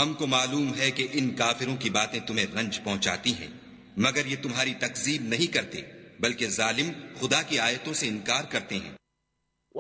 हमको मालूम है कि इन काफिरों की बातें तुम्हें रंज पहुंचाती हैं, मगर ये तुम्हारी तकजीब नहीं करते, बल्कि जालिम खुदा की आयतों से इनकार करते हैं।